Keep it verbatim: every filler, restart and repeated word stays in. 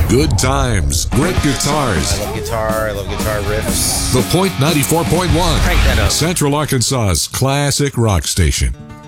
Good times, great guitars. I love guitar. I love guitar riffs. The Point ninety-four point one. Crank that up. Central Arkansas's classic rock station.